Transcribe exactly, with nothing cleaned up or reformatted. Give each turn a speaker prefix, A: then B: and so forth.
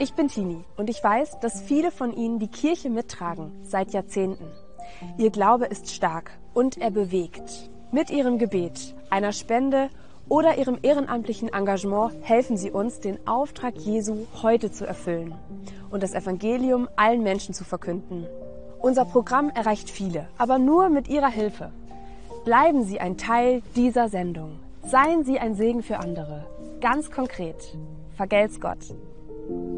A: Ich bin Tini und ich weiß, dass viele von Ihnen die Kirche mittragen, seit Jahrzehnten. Ihr Glaube ist stark und er bewegt. Mit Ihrem Gebet, einer Spende oder Ihrem ehrenamtlichen Engagement helfen Sie uns, den Auftrag Jesu heute zu erfüllen und das Evangelium allen Menschen zu verkünden. Unser Programm erreicht viele, aber nur mit Ihrer Hilfe. Bleiben Sie ein Teil dieser Sendung. Seien Sie ein Segen für andere. Ganz konkret. Vergelt's Gott.